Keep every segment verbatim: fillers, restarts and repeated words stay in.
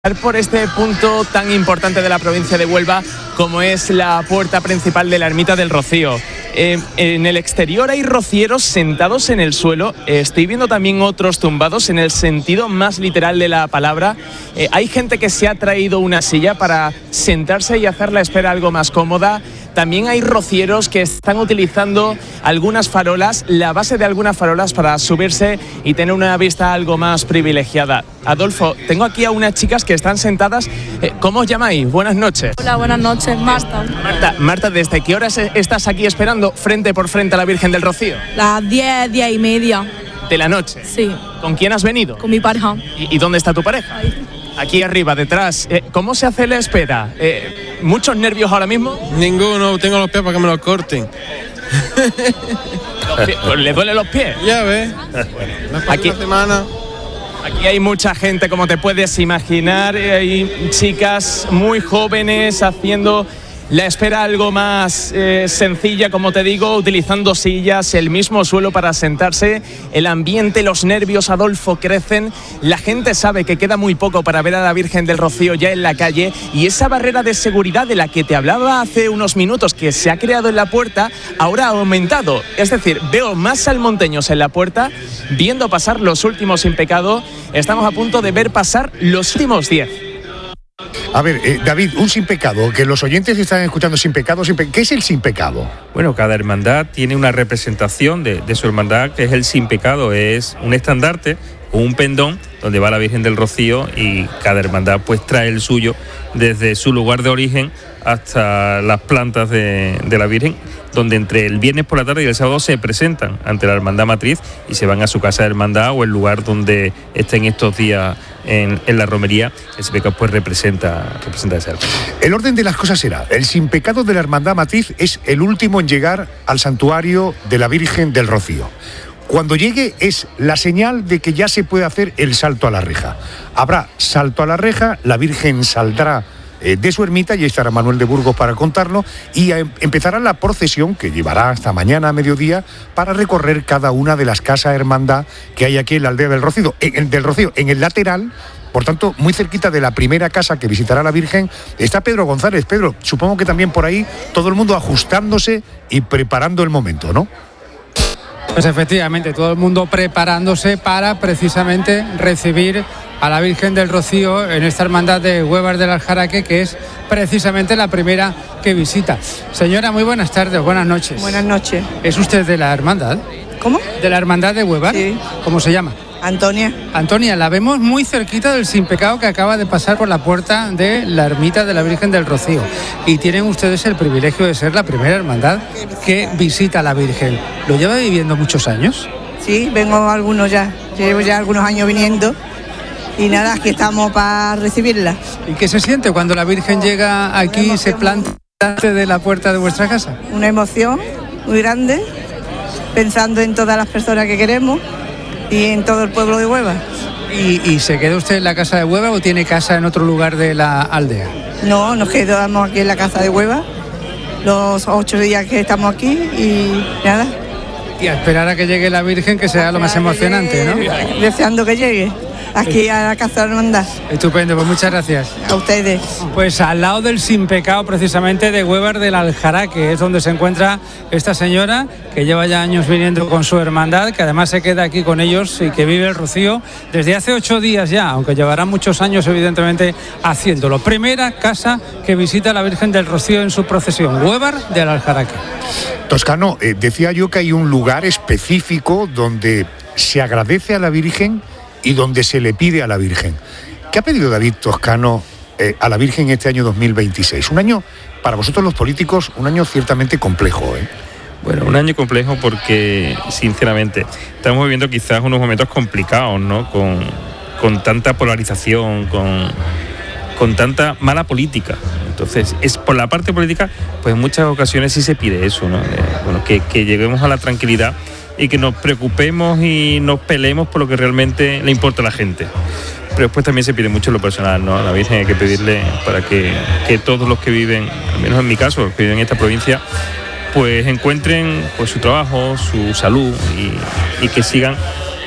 Por este punto tan importante de la provincia de Huelva como es la puerta principal de la Ermita del Rocío. Eh, en el exterior hay rocieros sentados en el suelo, eh, estoy viendo también otros tumbados en el sentido más literal de la palabra. Eh, hay gente que se ha traído una silla para sentarse y hacer la espera algo más cómoda. También hay rocieros que están utilizando algunas farolas, la base de algunas farolas para subirse y tener una vista algo más privilegiada. Adolfo, tengo aquí a unas chicas que están sentadas. Eh, ¿Cómo os llamáis? Buenas noches. Hola, buenas noches, Marta. Marta, Marta, ¿desde qué horas estás aquí esperando frente por frente a la Virgen del Rocío? Las diez, diez y media. ¿De la noche? Sí. ¿Con quién has venido? Con mi pareja. ¿Y, y dónde está tu pareja? Ahí. Aquí arriba, detrás. Eh, ¿Cómo se hace la espera? Eh, ¿Muchos nervios ahora mismo? Ninguno, tengo los pies para que me los corten. ¿Le duelen los pies? Ya ves. Aquí, una semana. Aquí hay mucha gente, como te puedes imaginar. Hay chicas muy jóvenes haciendo la espera algo más eh, sencilla, como te digo, utilizando sillas, el mismo suelo para sentarse. El ambiente, los nervios, Adolfo, crecen. La gente sabe que queda muy poco para ver a la Virgen del Rocío ya en la calle, y esa barrera de seguridad de la que te hablaba hace unos minutos, que se ha creado en la puerta, ahora ha aumentado. Es decir, veo más salmonteños en la puerta viendo pasar los últimos sin pecado. Estamos a punto de ver pasar los últimos diez. A ver, eh, David, un sin pecado, que los oyentes están escuchando sin pecado, sin pe- ¿qué es el sin pecado? Bueno, cada hermandad tiene una representación de, de su hermandad, que es el sin pecado, es un estandarte o un pendón donde va la Virgen del Rocío, y cada hermandad pues trae el suyo desde su lugar de origen hasta las plantas de, de la Virgen, donde entre el viernes por la tarde y el sábado se presentan ante la hermandad matriz y se van a su casa de hermandad o el lugar donde estén estos días en, en la romería. El sin pecado pues representa, representa ese arte. El orden de las cosas será: el sin pecado de la hermandad matriz es el último en llegar al santuario de la Virgen del Rocío. Cuando llegue es la señal de que ya se puede hacer el salto a la reja. Habrá salto a la reja, la Virgen saldrá eh, de su ermita, y estará Manuel de Burgos para contarlo, y eh, empezará la procesión que llevará hasta mañana a mediodía para recorrer cada una de las casas hermandad que hay aquí en la aldea del Rocío. En, del Rocío, en el lateral, por tanto, muy cerquita de la primera casa que visitará la Virgen, está Pedro González. Pedro, supongo que también por ahí todo el mundo ajustándose y preparando el momento, ¿no? Pues efectivamente, todo el mundo preparándose para precisamente recibir a la Virgen del Rocío en esta hermandad de Huevas del Aljaraque, que es precisamente la primera que visita. Señora, muy buenas tardes, buenas noches. Buenas noches. ¿Es usted de la hermandad? ¿Cómo? ¿De la hermandad de Huevas? Sí. ¿Cómo se llama? Antonia. Antonia, la vemos muy cerquita del sin pecado que acaba de pasar por la puerta de la ermita de la Virgen del Rocío. Y tienen ustedes el privilegio de ser la primera hermandad que visita a la Virgen. ¿Lo lleva viviendo muchos años? Sí, vengo algunos ya. Llevo ya algunos años viniendo. Y nada, aquí estamos para recibirla. ¿Y qué se siente cuando la Virgen llega aquí y se planta delante de la puerta de vuestra casa? Una emoción muy grande, pensando en todas las personas que queremos y en todo el pueblo de Huelva. ¿Y, y se queda usted en la casa de Huelva o tiene casa en otro lugar de la aldea? No, nos quedamos aquí en la casa de Huelva los ocho días que estamos aquí y nada. Y a esperar a que llegue la Virgen, que sea lo más emocionante, ¿no? Deseando que llegue aquí a la casa de la hermandad. Estupendo, pues muchas gracias. A ustedes. Pues al lado del sin pecado, precisamente de Huevas del Aljaraque, es donde se encuentra esta señora que lleva ya años viniendo con su hermandad, que además se queda aquí con ellos y que vive el Rocío desde hace ocho días ya, aunque llevará muchos años evidentemente haciéndolo. Primera casa que visita la Virgen del Rocío en su procesión, Huevas del Aljaraque. Toscano, eh, decía yo que hay un lugar específico donde se agradece a la Virgen y donde se le pide a la Virgen. ¿Qué ha pedido David Toscano eh, a la Virgen este año dos mil veintiséis? Un año, para vosotros los políticos, un año ciertamente complejo, ¿eh? Bueno, un año complejo porque, sinceramente, estamos viviendo quizás unos momentos complicados, ¿no? Con, con tanta polarización, con, con tanta mala política. Entonces, es por la parte política, pues en muchas ocasiones sí se pide eso, ¿no? Eh, bueno, que, que lleguemos a la tranquilidad y que nos preocupemos y nos peleemos por lo que realmente le importa a la gente. Pero después también se pide mucho en lo personal, ¿no? A la Virgen hay que pedirle para que, que todos los que viven, al menos en mi caso, los que viven en esta provincia, pues encuentren pues su trabajo, su salud y, y que sigan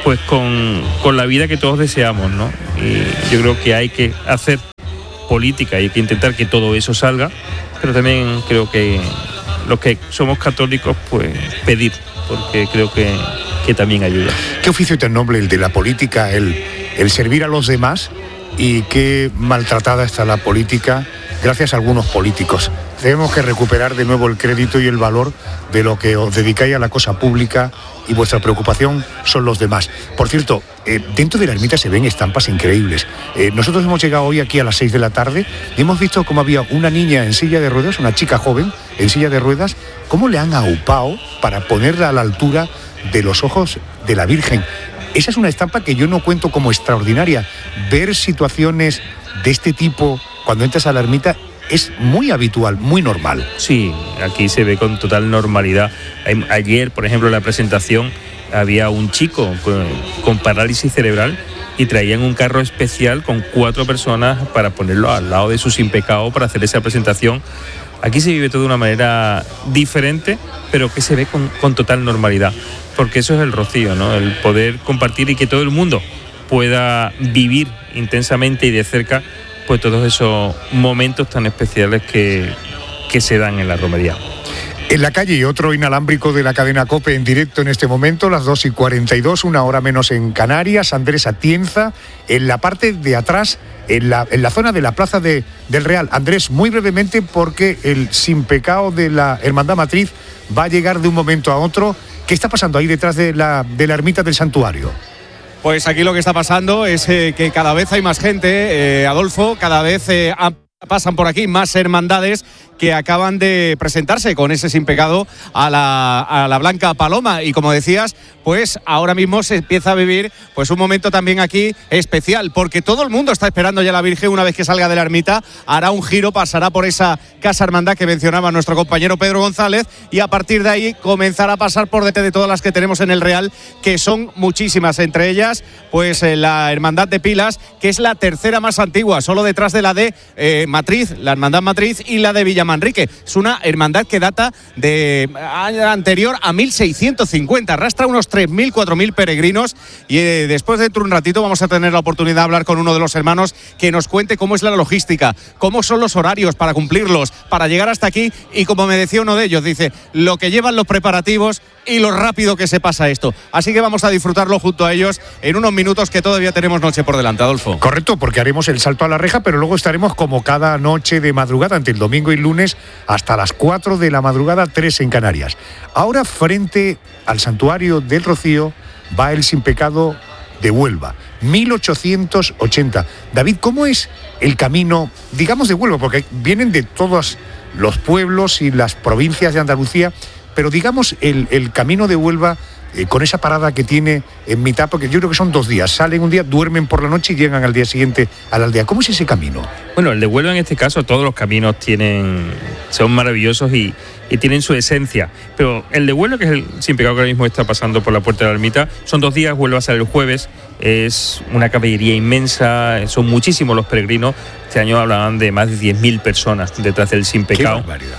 pues con, con la vida que todos deseamos, ¿no? Y yo creo que hay que hacer política y hay que intentar que todo eso salga, pero también creo que los que somos católicos, pues pedir, porque creo que, que también ayuda. Qué oficio tan noble el de la política, el, el servir a los demás, y qué maltratada está la política gracias a algunos políticos. Tenemos que recuperar de nuevo el crédito y el valor de lo que os dedicáis a la cosa pública, y vuestra preocupación son los demás. Por cierto, eh, dentro de la ermita se ven estampas increíbles. Eh, nosotros hemos llegado hoy aquí a las seis de la tarde y hemos visto cómo había una niña en silla de ruedas, una chica joven en silla de ruedas, cómo le han aupado para ponerla a la altura de los ojos de la Virgen. Esa es una estampa que yo no cuento como extraordinaria. Ver situaciones de este tipo cuando entras a la ermita es muy habitual, muy normal. Sí, aquí se ve con total normalidad. Ayer, por ejemplo, en la presentación había un chico con, con parálisis cerebral y traían un carro especial con cuatro personas para ponerlo al lado de su sin pecado para hacer esa presentación. Aquí se vive todo de una manera diferente, pero que se ve con, con total normalidad, porque eso es el rocío, ¿no? El poder compartir y que todo el mundo pueda vivir intensamente y de cerca pues todos esos momentos tan especiales que, que se dan en la romería. En la calle, otro inalámbrico de la cadena COPE en directo en este momento, las dos y cuarenta y dos, una hora menos en Canarias. Andrés Atienza, en la parte de atrás, en la, en la zona de la Plaza de, del Real. Andrés, muy brevemente, porque el sin pecado de la Hermandad Matriz va a llegar de un momento a otro. ¿Qué está pasando ahí detrás de la, de la ermita del santuario? Pues aquí lo que está pasando es eh, que cada vez hay más gente, eh, Adolfo, cada vez eh, ha, pasan por aquí más hermandades que acaban de presentarse con ese sin pecado a la, a la Blanca Paloma. Y como decías, pues ahora mismo se empieza a vivir pues un momento también aquí especial, porque todo el mundo está esperando ya a la Virgen. Una vez que salga de la ermita, hará un giro, pasará por esa casa hermandad que mencionaba nuestro compañero Pedro González, y a partir de ahí comenzará a pasar por detrás de todas las que tenemos en el Real, que son muchísimas, entre ellas pues eh, la Hermandad de Pilas, que es la tercera más antigua, solo detrás de la de eh, Matriz, la Hermandad Matriz, y la de Villamanrique. Es una hermandad que data de año anterior a mil seiscientos cincuenta, arrastra unos tres mil, cuatro mil peregrinos, y eh, después dentro de un ratito vamos a tener la oportunidad de hablar con uno de los hermanos que nos cuente cómo es la logística, cómo son los horarios para cumplirlos, para llegar hasta aquí, y como me decía uno de ellos, dice, lo que llevan los preparativos y lo rápido que se pasa esto. Así que vamos a disfrutarlo junto a ellos en unos minutos, que todavía tenemos noche por delante, Adolfo. Correcto, porque haremos el salto a la reja, pero luego estaremos como cada noche de madrugada, entre el domingo y lunes, hasta las cuatro de la madrugada, tres en Canarias. Ahora, frente al santuario del Rocío, va el sin pecado de Huelva, mil ochocientos ochenta. David, ¿cómo es el camino, digamos, de Huelva? Porque vienen de todos los pueblos y las provincias de Andalucía, pero digamos el, el camino de Huelva, eh, con esa parada que tiene en mitad, porque yo creo que son dos días, salen un día, duermen por la noche y llegan al día siguiente a la aldea. ¿Cómo es ese camino? Bueno, el de Huelva en este caso, todos los caminos tienen, son maravillosos y, y tienen su esencia, pero el de Huelva, que es el sin pecado que ahora mismo está pasando por la puerta de la ermita, son dos días. Huelva sale el jueves, es una caballería inmensa, son muchísimos los peregrinos. Este año hablaban de más de diez mil personas detrás del sin pecado. ¡Qué barbaridad!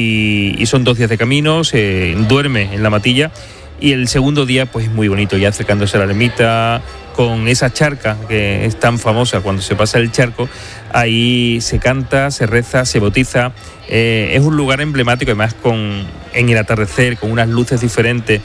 Y, y son dos días de camino, se duerme en la matilla, y el segundo día pues es muy bonito, ya acercándose a la ermita con esa charca que es tan famosa. Cuando se pasa el charco, ahí se canta, se reza, se bautiza. Eh, es un lugar emblemático, además con, en el atardecer, con unas luces diferentes,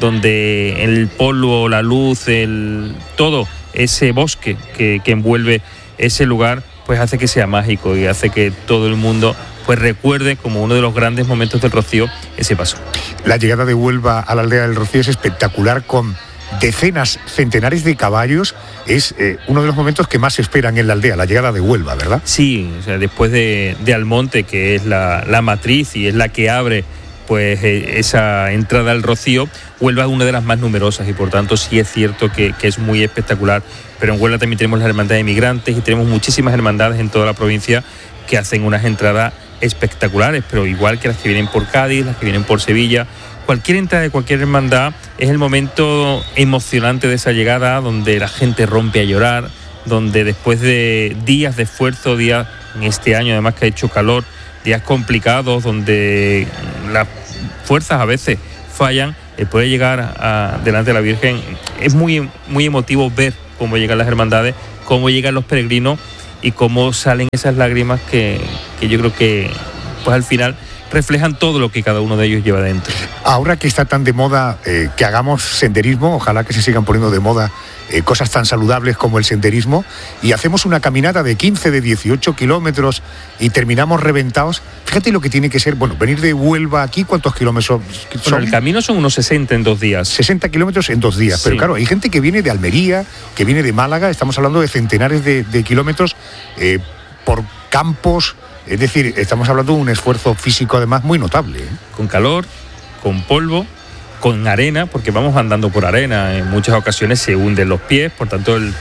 donde el polvo, la luz, el, todo ese bosque que, que envuelve ese lugar, pues hace que sea mágico y hace que todo el mundo pues recuerde como uno de los grandes momentos del Rocío ese paso. La llegada de Huelva a la aldea del Rocío es espectacular, con decenas, centenares de caballos. Es eh, uno de los momentos que más se esperan en la aldea, la llegada de Huelva, ¿verdad? Sí, o sea, después de, de Almonte, que es la, la matriz y es la que abre pues eh, esa entrada al Rocío, Huelva es una de las más numerosas y por tanto sí es cierto que, que es muy espectacular. Pero en Huelva también tenemos las hermandades de migrantes y tenemos muchísimas hermandades en toda la provincia que hacen unas entradas espectaculares, pero igual que las que vienen por Cádiz, las que vienen por Sevilla. Cualquier entrada de cualquier hermandad es el momento emocionante de esa llegada, donde la gente rompe a llorar, donde después de días de esfuerzo, días en este año además que ha hecho calor, días complicados, donde las fuerzas a veces fallan, el poder llegar a, delante de la Virgen, es muy, muy emotivo ver cómo llegan las hermandades, cómo llegan los peregrinos y cómo salen esas lágrimas que, que yo creo que pues al final reflejan todo lo que cada uno de ellos lleva dentro. Ahora que está tan de moda eh, que hagamos senderismo, ojalá que se sigan poniendo de moda eh, cosas tan saludables como el senderismo, y hacemos una caminata de quince, de dieciocho kilómetros y terminamos reventados. Fíjate lo que tiene que ser, bueno, venir de Huelva aquí, ¿cuántos kilómetros son? Bueno, el camino son unos sesenta en dos días. sesenta kilómetros en dos días, sí. Pero claro, hay gente que viene de Almería, que viene de Málaga, estamos hablando de centenares de, de kilómetros eh, por campos. Es decir, estamos hablando de un esfuerzo físico además muy notable, ¿eh? Con calor, con polvo, con arena, porque vamos andando por arena, en muchas ocasiones se hunden los pies, por tanto el,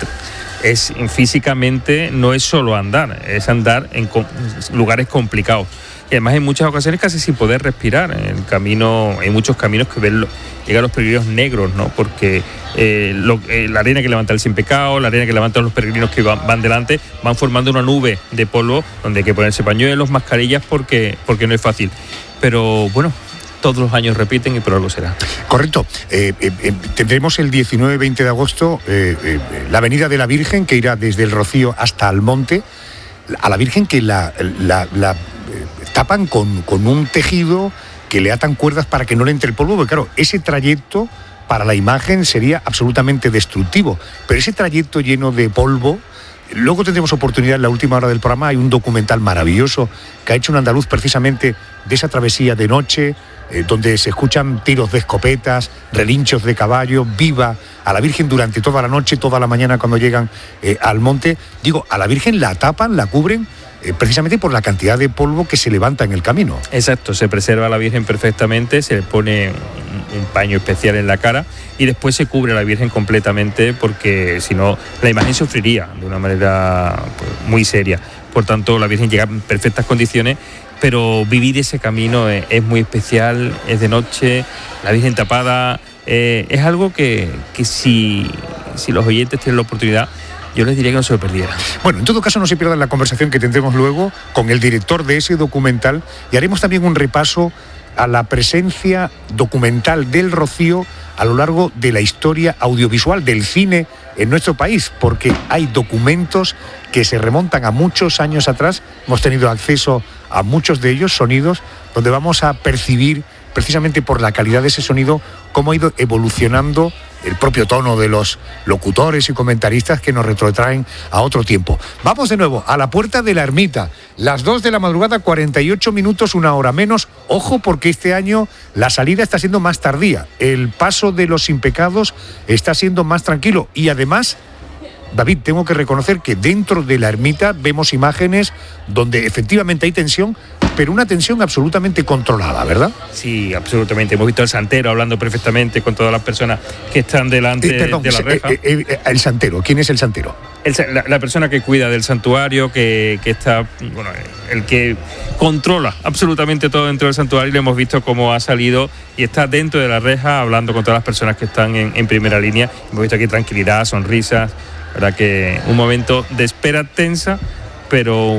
es físicamente no es solo andar, es andar en com, lugares complicados. Y además en muchas ocasiones casi sin poder respirar. En el camino, hay muchos caminos que ven, llegan los peregrinos negros, ¿no? Porque eh, lo, eh, la arena que levanta el Sin Pecado, la arena que levantan los peregrinos que van, van delante, van formando una nube de polvo donde hay que ponerse pañuelos, mascarillas, porque, porque no es fácil. Pero bueno, todos los años repiten y por algo será. Correcto. Eh, eh, eh, tendremos el diecinueve y veinte de agosto eh, eh, la Avenida de la Virgen, que irá desde el Rocío hasta Almonte. A la Virgen que la... la, la tapan con, con un tejido que le atan cuerdas para que no le entre el polvo, porque claro, ese trayecto para la imagen sería absolutamente destructivo, pero ese trayecto lleno de polvo, luego tendremos oportunidad en la última hora del programa, hay un documental maravilloso que ha hecho un andaluz precisamente de esa travesía de noche, eh, donde se escuchan tiros de escopetas, relinchos de caballo, viva a la Virgen durante toda la noche, toda la mañana cuando llegan eh, al monte. Digo, a la Virgen la tapan, la cubren, Eh, precisamente por la cantidad de polvo que se levanta en el camino. Exacto, se preserva a la Virgen perfectamente, se le pone un, un paño especial en la cara y después se cubre a la Virgen completamente, porque si no la imagen sufriría de una manera pues, muy seria. Por tanto, la Virgen llega en perfectas condiciones, pero vivir ese camino es, es muy especial, es de noche, la Virgen tapada, eh, es algo que, que si, si los oyentes tienen la oportunidad, yo les diría que no se lo perdieran. Bueno, en todo caso no se pierdan la conversación que tendremos luego con el director de ese documental y haremos también un repaso a la presencia documental del Rocío a lo largo de la historia audiovisual del cine en nuestro país, porque hay documentos que se remontan a muchos años atrás, hemos tenido acceso a muchos de ellos, sonidos, donde vamos a percibir precisamente por la calidad de ese sonido cómo ha ido evolucionando el propio tono de los locutores y comentaristas que nos retrotraen a otro tiempo. Vamos de nuevo a la puerta de la ermita, las dos de la madrugada, cuarenta y ocho minutos, una hora menos. Ojo, porque este año la salida está siendo más tardía, el paso de los Sin Pecados está siendo más tranquilo y además, David, tengo que reconocer que dentro de la ermita vemos imágenes donde efectivamente hay tensión, pero una tensión absolutamente controlada, ¿verdad? Sí, absolutamente. Hemos visto al santero hablando perfectamente con todas las personas que están delante eh, perdón, de la reja. Eh, eh, eh, el santero, ¿quién es el santero? El, la, la persona que cuida del santuario, que, que está, bueno, el que controla absolutamente todo dentro del santuario, y lo hemos visto cómo ha salido y está dentro de la reja hablando con todas las personas que están en, en primera línea. Hemos visto aquí tranquilidad, sonrisas, verdad que un momento de espera tensa, pero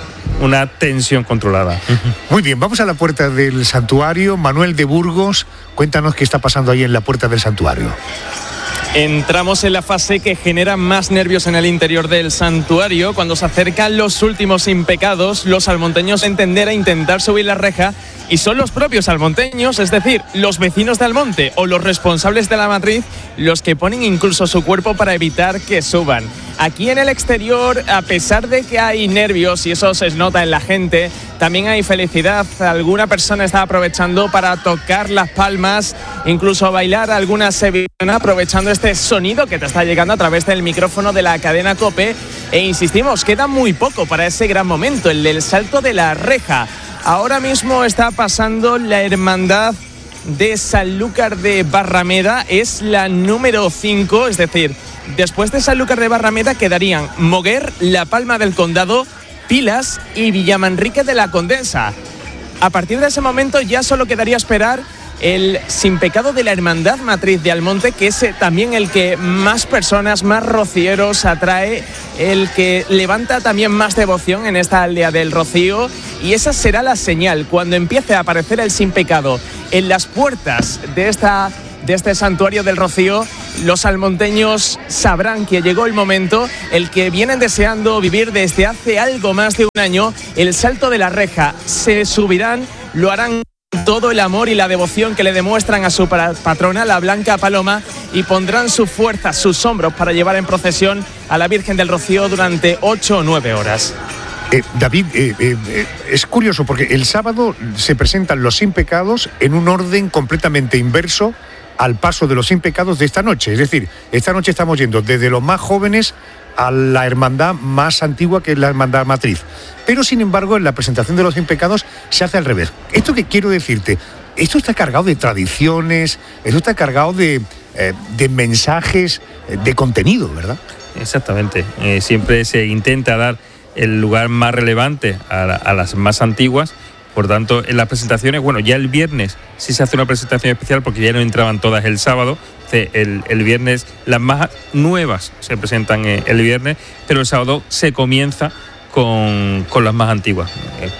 una tensión controlada. Muy bien, vamos a la puerta del santuario. Manuel de Burgos, cuéntanos qué está pasando ahí en la puerta del santuario. Entramos en la fase que genera más nervios en el interior del santuario. Cuando se acercan los últimos Sin Pecados, los almonteños entender a intentar subir la reja, y son los propios almonteños, es decir, los vecinos de Almonte o los responsables de la matriz, los que ponen incluso su cuerpo para evitar que suban. Aquí en el exterior, a pesar de que hay nervios y eso se nota en la gente, también hay felicidad. Alguna persona está aprovechando para tocar las palmas, incluso bailar alguna sevillana, aprovechando este sonido que te está llegando a través del micrófono de la cadena COPE. E insistimos, queda muy poco para ese gran momento, el del salto de la reja. Ahora mismo está pasando la hermandad de Sanlúcar de Barrameda, es la número cinco, es decir, después de Sanlúcar de Barrameda quedarían Moguer, La Palma del Condado, Pilas y Villamanrique de la Condensa. A partir de ese momento ya solo quedaría esperar el Sin Pecado de la Hermandad Matriz de Almonte, que es también el que más personas, más rocieros atrae, el que levanta también más devoción en esta aldea del Rocío, y esa será la señal. Cuando empiece a aparecer el Sin Pecado en las puertas de esta de este santuario del Rocío, los almonteños sabrán que llegó el momento, el que vienen deseando vivir desde hace algo más de un año, el salto de la reja. Se subirán, lo harán con todo el amor y la devoción que le demuestran a su patrona, la Blanca Paloma, y pondrán su fuerza, sus hombros para llevar en procesión a la Virgen del Rocío durante ocho o nueve horas. Eh, David, eh, eh, eh, es curioso porque el sábado se presentan los Sin Pecados en un orden completamente inverso al paso de los Sin Pecados de esta noche. Es decir, esta noche estamos yendo desde los más jóvenes a la hermandad más antigua, que es la Hermandad Matriz. Pero, sin embargo, en la presentación de los Sin Pecados se hace al revés. Esto que quiero decirte, esto está cargado de tradiciones, esto está cargado de, eh, de mensajes, de contenido, ¿verdad? Exactamente. Eh, siempre se intenta dar el lugar más relevante a, la, a las más antiguas. Por tanto, en las presentaciones, bueno, ya el viernes sí se hace una presentación especial porque ya no entraban todas el sábado. El, el viernes, las más nuevas se presentan el viernes, pero el sábado se comienza con, con las más antiguas.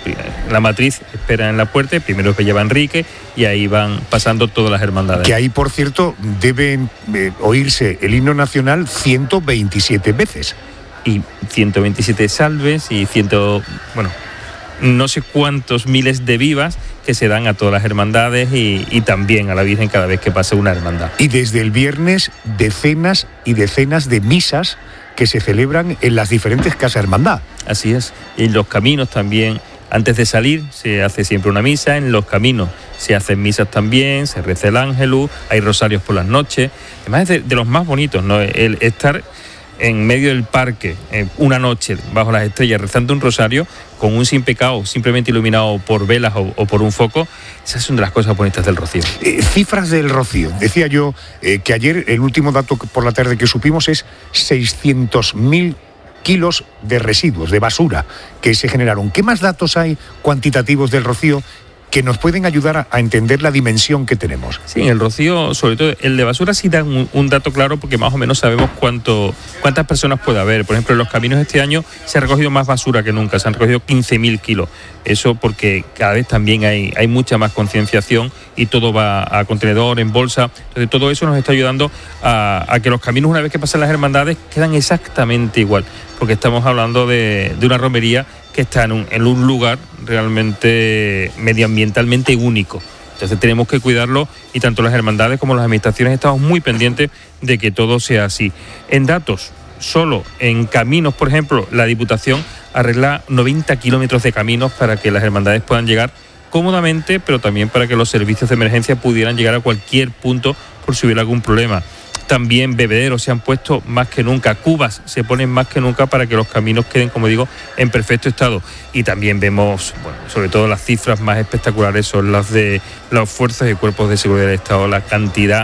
La Matriz espera en la puerta, primero que lleva Enrique, y ahí van pasando todas las hermandades. Que ahí, por cierto, deben eh, oírse el himno nacional ciento veintisiete veces. Y ciento veintisiete salves y ciento... bueno... no sé cuántos miles de vivas que se dan a todas las hermandades y, y también a la Virgen cada vez que pase una hermandad. Y desde el viernes, decenas y decenas de misas que se celebran en las diferentes casas hermandad. Así es. En los caminos también, antes de salir, se hace siempre una misa. En los caminos se hacen misas también, se reza el ángelus, hay rosarios por las noches. Además es de, de los más bonitos, ¿no? El estar en medio del parque, eh, una noche bajo las estrellas rezando un rosario con un Sin Pecado simplemente iluminado por velas o, o por un foco. Esas son de las cosas bonitas del Rocío. Eh, cifras del Rocío. Decía yo eh, que ayer el último dato por la tarde que supimos es seiscientos mil kilos de residuos, de basura que se generaron. ¿Qué más datos hay cuantitativos del Rocío que nos pueden ayudar a, a entender la dimensión que tenemos? Sí, en el Rocío, sobre todo el de basura, sí da un, un dato claro porque más o menos sabemos cuánto, cuántas personas puede haber. Por ejemplo, en los caminos este año se ha recogido más basura que nunca, se han recogido quince mil kilos. Eso porque cada vez también hay, hay mucha más concienciación y todo va a contenedor, en bolsa. Entonces todo eso nos está ayudando a, a que los caminos, una vez que pasan las hermandades, quedan exactamente igual, porque estamos hablando de, de una romería que está en un, en un lugar realmente medioambientalmente único. Entonces tenemos que cuidarlo y tanto las hermandades como las administraciones estamos muy pendientes de que todo sea así. En datos, solo en caminos, por ejemplo, la Diputación arregla noventa kilómetros de caminos para que las hermandades puedan llegar cómodamente, pero también para que los servicios de emergencia pudieran llegar a cualquier punto por si hubiera algún problema. También bebederos se han puesto más que nunca, cubas se ponen más que nunca para que los caminos queden, como digo, en perfecto estado. Y también vemos, bueno, sobre todo las cifras más espectaculares son las de las fuerzas y cuerpos de seguridad del Estado, la cantidad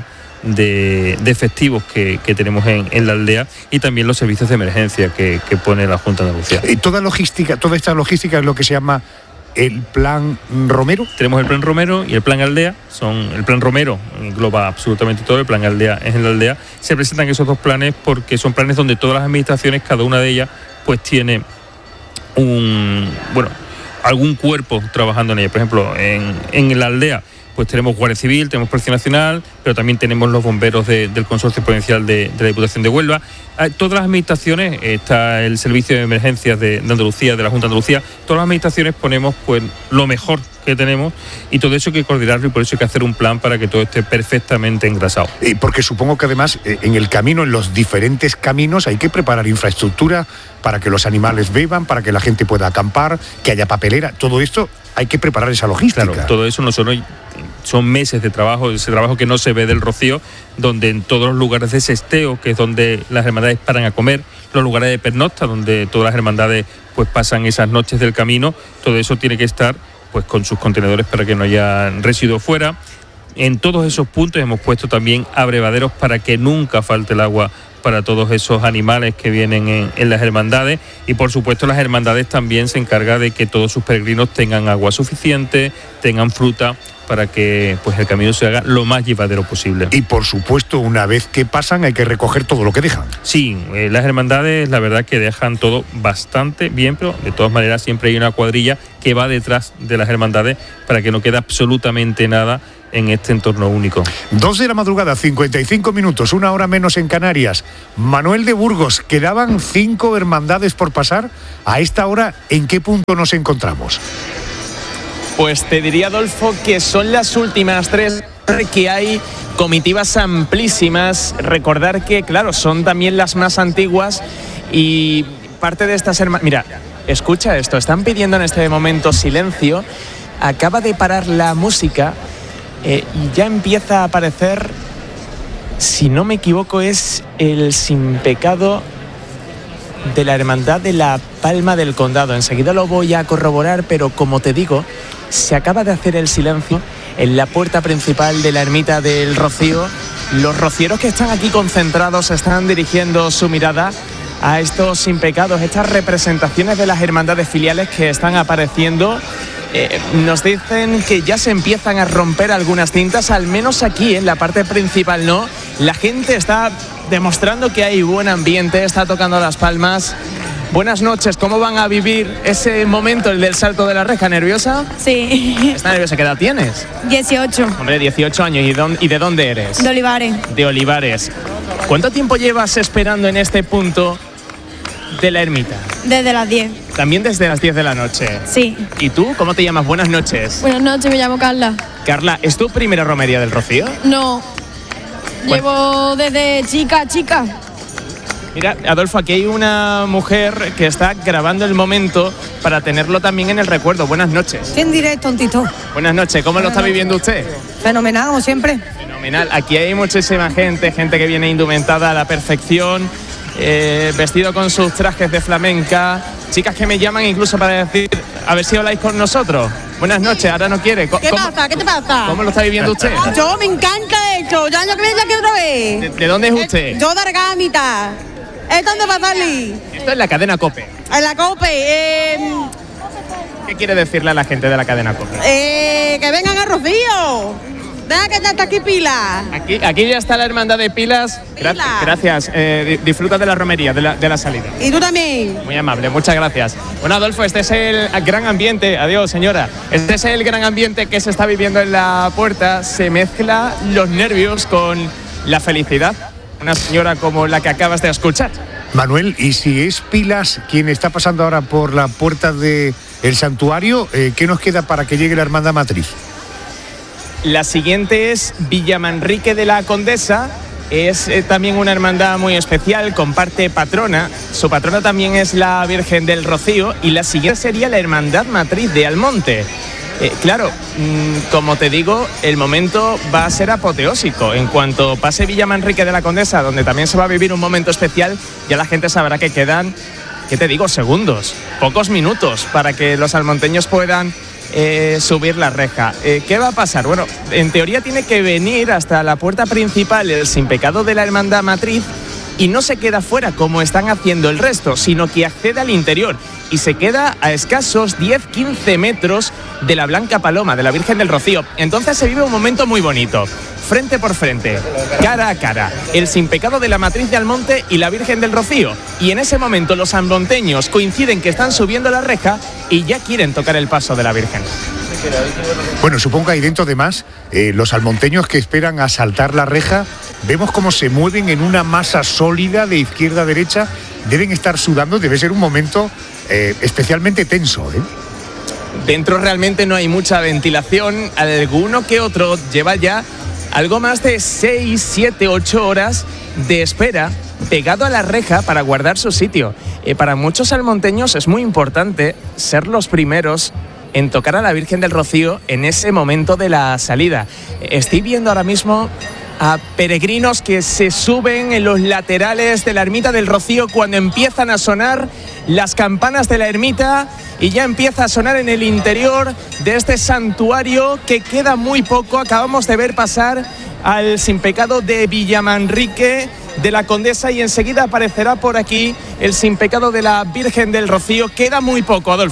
de, de efectivos que, que tenemos en, en la aldea y también los servicios de emergencia que, que pone la Junta de Andalucía. Y toda logística, toda esta logística es lo que se llama el Plan Romero. Tenemos el Plan Romero y el Plan Aldea. Son el Plan Romero engloba absolutamente todo, el Plan Aldea es en la aldea. Se presentan esos dos planes porque son planes donde todas las administraciones, cada una de ellas, pues tiene un bueno algún cuerpo trabajando en ella. Por ejemplo, en, en la aldea pues tenemos Guardia Civil, tenemos Policía Nacional, pero también tenemos los bomberos de, del Consorcio Provincial de, de la Diputación de Huelva. Eh, todas las administraciones, está el Servicio de Emergencias de, de Andalucía, de la Junta de Andalucía, todas las administraciones ponemos pues lo mejor que tenemos y todo eso hay que coordinarlo y por eso hay que hacer un plan para que todo esté perfectamente engrasado. Eh, porque supongo que además eh, en el camino, en los diferentes caminos, hay que preparar infraestructura para que los animales beban, para que la gente pueda acampar, que haya papelera, todo esto hay que preparar esa logística. Claro, todo eso nosotros son meses de trabajo, ese trabajo que no se ve del Rocío, donde en todos los lugares de sesteo, que es donde las hermandades paran a comer, los lugares de pernocta, donde todas las hermandades pues pasan esas noches del camino, todo eso tiene que estar pues con sus contenedores para que no haya residuos fuera. En todos esos puntos hemos puesto también abrevaderos para que nunca falte el agua para todos esos animales que vienen en, en las hermandades y por supuesto las hermandades también se encargan de que todos sus peregrinos tengan agua suficiente, tengan fruta, para que pues el camino se haga lo más llevadero posible. Y por supuesto, una vez que pasan hay que recoger todo lo que dejan. Sí, eh, las hermandades la verdad que dejan todo bastante bien, pero de todas maneras siempre hay una cuadrilla que va detrás de las hermandades para que no quede absolutamente nada en este entorno único. Dos de la madrugada, cincuenta y cinco minutos, una hora menos en Canarias. Manuel de Burgos, quedaban cinco hermandades por pasar. A esta hora, ¿en qué punto nos encontramos? Pues te diría, Adolfo, que son las últimas tres, que hay comitivas amplísimas. Recordar que, claro, son también las más antiguas y parte de estas hermanas... Mira, escucha esto, están pidiendo en este momento silencio. Acaba de parar la música eh, y ya empieza a aparecer, si no me equivoco, es el Sin Pecado de la Hermandad de la Palma del Condado. Enseguida lo voy a corroborar, pero como te digo, se acaba de hacer el silencio en la puerta principal de la Ermita del Rocío. Los rocieros que están aquí concentrados están dirigiendo su mirada a estos Sin Pecados, estas representaciones de las hermandades filiales que están apareciendo. Eh, nos dicen que ya se empiezan a romper algunas cintas, al menos aquí en la parte principal no. La gente está demostrando que hay buen ambiente, está tocando las palmas. Buenas noches, ¿cómo van a vivir ese momento, el del salto de la reja? ¿Nerviosa? Sí. ¿Estás nerviosa? ¿Qué edad tienes? dieciocho. Hombre, dieciocho años. ¿Y, dónde, ¿Y de dónde eres? De Olivares. De Olivares. ¿Cuánto tiempo llevas esperando en este punto de la ermita? Desde las diez. También desde las diez de la noche. Sí. ¿Y tú? ¿Cómo te llamas? Buenas noches. Buenas noches, me llamo Carla. Carla, ¿es tu primera romería del Rocío? No. Llevo desde chica, chica. Mira, Adolfo, aquí hay una mujer que está grabando el momento para tenerlo también en el recuerdo. Buenas noches. En directo, un tito. Buenas noches, ¿cómo lo está viviendo usted? Fenomenal, como siempre. Fenomenal. Aquí hay muchísima gente, gente que viene indumentada a la perfección, eh, vestido con sus trajes de flamenca, chicas que me llaman incluso para decir, a ver si habláis con nosotros. Buenas noches, ahora no quiere. ¿Qué pasa? ¿Qué te pasa? ¿Cómo lo está viviendo usted? Yo me encanta esto. Ya año que viene aquí otra vez. ¿De, de dónde es usted? Yo de Argámita. ¿Es dónde va a salir? Esto es la cadena COPE. En la COPE. Eh, ¿Qué quiere decirle a la gente de la cadena COPE? eh, que vengan a Rocío. Deja que ya está aquí Pila. Aquí, aquí ya está la hermandad de Pilas. Gra- Pila. Gracias. Eh, di- disfruta de la romería, de la, de la salida. Y tú también. Muy amable, muchas gracias. Bueno, Adolfo, este es el gran ambiente. Adiós, señora. Este es el gran ambiente que se está viviendo en la puerta. Se mezcla los nervios con la felicidad. Una señora como la que acabas de escuchar. Manuel, y si es Pilas quien está pasando ahora por la puerta del santuario, eh, ¿qué nos queda para que llegue la hermandad matriz? La siguiente es Villamanrique de la Condesa. Es eh, también una hermandad muy especial, comparte patrona. Su patrona también es la Virgen del Rocío. Y la siguiente sería la Hermandad Matriz de Almonte. Eh, claro, mmm, como te digo, el momento va a ser apoteósico. En cuanto pase Villamanrique de la Condesa, donde también se va a vivir un momento especial, ya la gente sabrá que quedan, ¿qué te digo?, segundos, pocos minutos para que los almonteños puedan eh, subir la reja. Eh, ¿Qué va a pasar? Bueno, en teoría tiene que venir hasta la puerta principal el Sin Pecado de la Hermandad Matriz y no se queda fuera como están haciendo el resto, sino que accede al interior y se queda a escasos diez a quince metros de la Blanca Paloma, de la Virgen del Rocío. Entonces se vive un momento muy bonito, frente por frente, cara a cara, el Sin Pecado de la Matriz de Almonte y la Virgen del Rocío. Y en ese momento los almonteños coinciden que están subiendo la reja y ya quieren tocar el paso de la Virgen. Bueno, supongo que ahí dentro de más, eh, los almonteños que esperan a saltar la reja, vemos cómo se mueven en una masa sólida de izquierda a derecha, deben estar sudando, debe ser un momento eh, especialmente tenso, ¿eh? Dentro realmente no hay mucha ventilación, alguno que otro lleva ya algo más de seis, siete, ocho horas de espera pegado a la reja para guardar su sitio. Eh, para muchos almonteños es muy importante ser los primeros en tocar a la Virgen del Rocío en ese momento de la salida. Estoy viendo ahora mismo a peregrinos que se suben en los laterales de la Ermita del Rocío cuando empiezan a sonar las campanas de la ermita y ya empieza a sonar en el interior de este santuario que queda muy poco. Acabamos de ver pasar al Sin Pecado de Villamanrique de la Condesa y enseguida aparecerá por aquí el Sin Pecado de la Virgen del Rocío. Queda muy poco, Adolfo.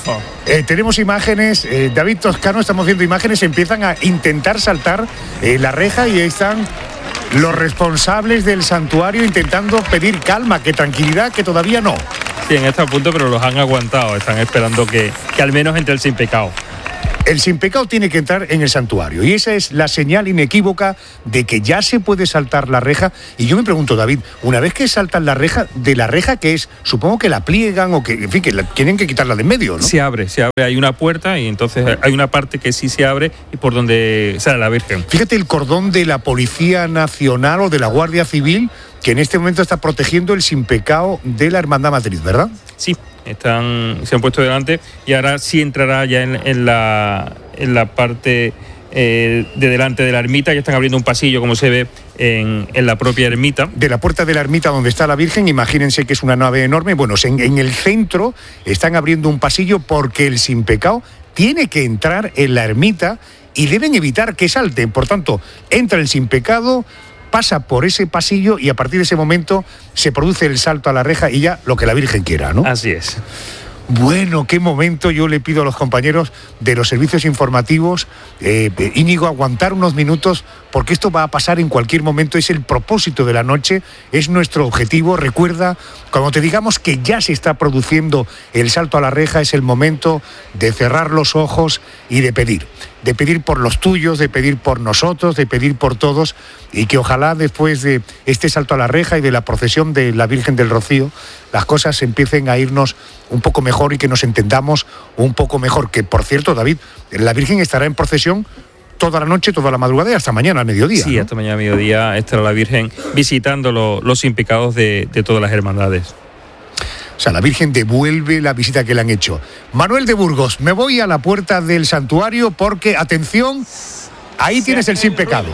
Eh, tenemos imágenes, eh, David Toscano, estamos viendo imágenes, empiezan a intentar saltar eh, la reja y están los responsables del santuario intentando pedir calma, que tranquilidad, que todavía no. Sí, en este punto, pero los han aguantado, están esperando que, que al menos entre el sin pecado. El sin pecado tiene que entrar en el santuario y esa es la señal inequívoca de que ya se puede saltar la reja. Y yo me pregunto, David, una vez que saltan la reja, ¿de la reja qué es? Supongo que la pliegan o que, en fin, que la, tienen que quitarla de en medio, ¿no? Se abre, se abre, hay una puerta y entonces hay una parte que sí se abre y por donde sale la Virgen. Fíjate el cordón de la Policía Nacional o de la Guardia Civil que en este momento está protegiendo el sin pecado de la Hermandad Matriz, ¿verdad? Sí. Están, se han puesto delante y ahora sí entrará ya en, en, la, en la parte eh, de delante de la ermita. Ya están abriendo un pasillo, como se ve en, en la propia ermita. De la puerta de la ermita donde está la Virgen, imagínense que es una nave enorme. Bueno, en, en el centro están abriendo un pasillo porque el sin pecado tiene que entrar en la ermita y deben evitar que salten. Por tanto, entra el sin pecado, pasa por ese pasillo y a partir de ese momento se produce el salto a la reja y ya lo que la Virgen quiera, ¿no? Así es. Bueno, qué momento. Yo le pido a los compañeros de los servicios informativos, eh, Íñigo, aguantar unos minutos porque esto va a pasar en cualquier momento. Es el propósito de la noche, es nuestro objetivo. Recuerda, cuando te digamos que ya se está produciendo el salto a la reja, es el momento de cerrar los ojos y de pedir. De pedir por los tuyos, de pedir por nosotros, de pedir por todos y que ojalá después de este salto a la reja y de la procesión de la Virgen del Rocío, las cosas empiecen a irnos un poco mejor y que nos entendamos un poco mejor. Que, por cierto, David, la Virgen estará en procesión toda la noche, toda la madrugada y hasta mañana al mediodía. Sí, ¿no? Hasta mañana al mediodía estará la Virgen visitando lo, los sin pecados de, de todas las hermandades. O sea, la Virgen devuelve la visita que le han hecho. Manuel de Burgos, me voy a la puerta del santuario porque, atención, ahí tienes el sin pecado.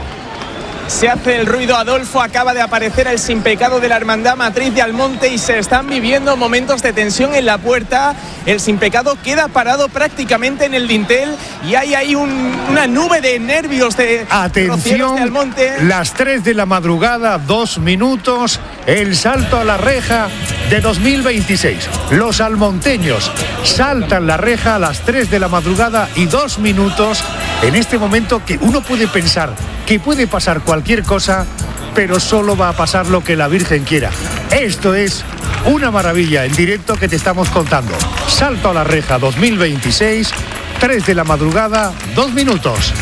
Se hace el ruido, Adolfo, acaba de aparecer el sin pecado de la Hermandad Matriz de Almonte y se están viviendo momentos de tensión en la puerta. El sin pecado queda parado prácticamente en el dintel y hay ahí un, una nube de nervios de Atención, de Almonte. Las tres de la madrugada, dos minutos, el salto a la reja de dos mil veintiséis. Los almonteños saltan la reja a las tres de la madrugada y dos minutos. En este momento que uno puede pensar que puede pasar cualquier cosa, pero solo va a pasar lo que la Virgen quiera. Esto es una maravilla en directo que te estamos contando. Salto a la reja dos mil veintiséis, tres de la madrugada, dos minutos.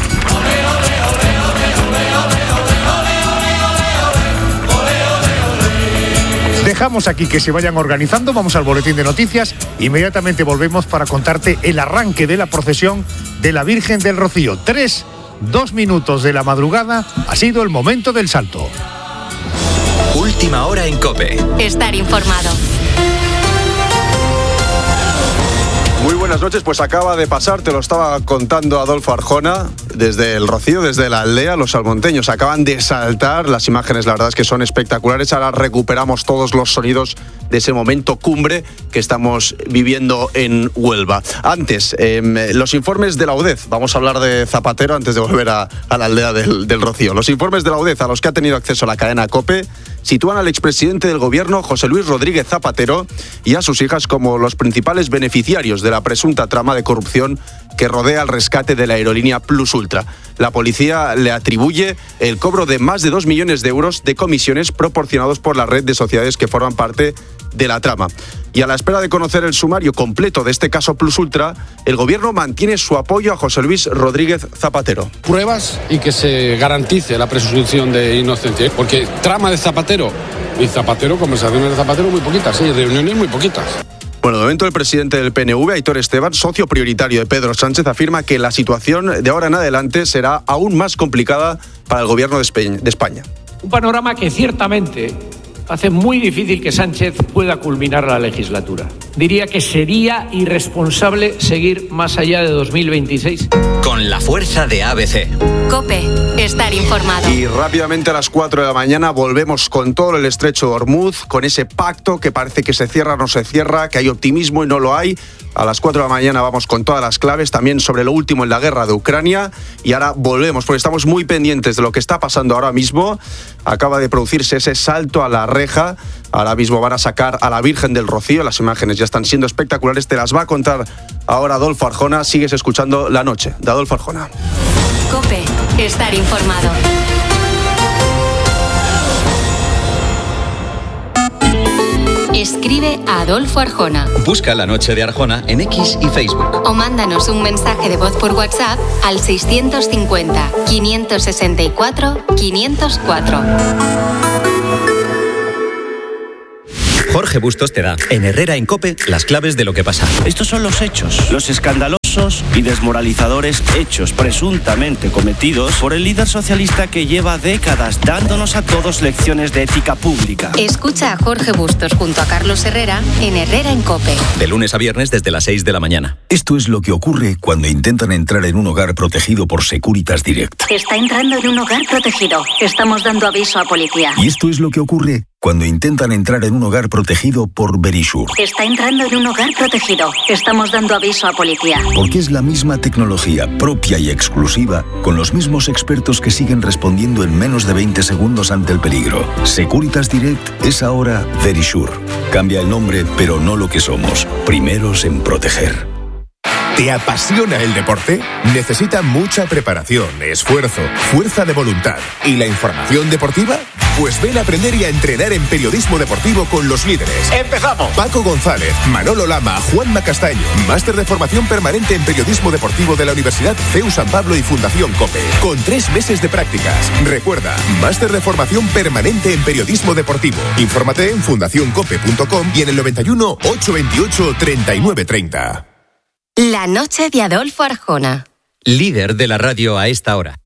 Dejamos aquí que se vayan organizando, vamos al boletín de noticias, inmediatamente volvemos para contarte el arranque de la procesión de la Virgen del Rocío. Tres, dos minutos de la madrugada, ha sido el momento del salto. Última hora en COPE. Estar informado. Muy buenas noches, pues acaba de pasar, te lo estaba contando Adolfo Arjona, desde el Rocío, desde la aldea, los salmonteños acaban de saltar, las imágenes la verdad es que son espectaculares, ahora recuperamos todos los sonidos de ese momento cumbre que estamos viviendo en Huelva. Antes, eh, los informes de la U D E Z, vamos a hablar de Zapatero antes de volver a, a la aldea del, del Rocío. Los informes de la U D E Z a los que ha tenido acceso la cadena COPE sitúan al expresidente del gobierno, José Luis Rodríguez Zapatero, y a sus hijas como los principales beneficiarios de la presunta trama de corrupción que rodea el rescate de la aerolínea Plus Ultra. La policía le atribuye el cobro de más de dos millones de euros de comisiones proporcionados por la red de sociedades que forman parte de la trama. Y a la espera de conocer el sumario completo de este caso Plus Ultra, el gobierno mantiene su apoyo a José Luis Rodríguez Zapatero. Pruebas y que se garantice la presunción de inocencia, porque trama de Zapatero y Zapatero, conversaciones de Zapatero muy poquitas, sí, reuniones muy poquitas. Bueno, de momento el presidente del P N V, Aitor Esteban, socio prioritario de Pedro Sánchez, afirma que la situación de ahora en adelante será aún más complicada para el gobierno de España. Un panorama que ciertamente hace muy difícil que Sánchez pueda culminar la legislatura. Diría que sería irresponsable seguir más allá de dos mil veintiséis. Con la fuerza de A B C. COPE, estar informado. Y rápidamente a las cuatro de la mañana volvemos con todo el estrecho de Ormuz, con ese pacto que parece que se cierra, no se cierra, que hay optimismo y no lo hay. A las cuatro de la mañana vamos con todas las claves, también sobre lo último en la guerra de Ucrania. Y ahora volvemos, porque estamos muy pendientes de lo que está pasando ahora mismo. Acaba de producirse ese salto a la reja Ahora mismo van a sacar a la Virgen del Rocío. Las imágenes ya están siendo espectaculares. Te las va a contar ahora Adolfo Arjona. Sigues escuchando La Noche de Adolfo Arjona. COPE. Estar informado. Escribe a Adolfo Arjona. Busca La Noche de Arjona en X y Facebook. O mándanos un mensaje de voz por WhatsApp al seiscientos cincuenta, quinientos sesenta y cuatro, quinientos cuatro. Jorge Bustos te da, en Herrera en COPE, las claves de lo que pasa. Estos son los hechos, los escandalosos y desmoralizadores hechos presuntamente cometidos por el líder socialista que lleva décadas dándonos a todos lecciones de ética pública. Escucha a Jorge Bustos junto a Carlos Herrera en Herrera en COPE. De lunes a viernes desde las seis de la mañana. Esto es lo que ocurre cuando intentan entrar en un hogar protegido por Securitas Direct. Está entrando en un hogar protegido. Estamos dando aviso a policía. Y esto es lo que ocurre cuando intentan entrar en un hogar protegido por Verisure. Está entrando en un hogar protegido. Estamos dando aviso a policía. Porque es la misma tecnología propia y exclusiva, con los mismos expertos que siguen respondiendo en menos de veinte segundos ante el peligro. Securitas Direct es ahora Verisure. Cambia el nombre, pero no lo que somos. Primeros en proteger. ¿Te apasiona el deporte? Necesita mucha preparación, esfuerzo, fuerza de voluntad y la información deportiva. Pues ven a aprender y a entrenar en periodismo deportivo con los líderes. ¡Empezamos! Paco González, Manolo Lama, Juanma Castaño. Máster de formación permanente en periodismo deportivo de la Universidad C E U San Pablo y Fundación COPE. Con tres meses de prácticas. Recuerda, máster de formación permanente en periodismo deportivo. Infórmate en fundación cope punto com y en el noventa y uno, ochocientos veintiocho, treinta y nueve treinta. La noche de Adolfo Arjona. Líder de la radio a esta hora.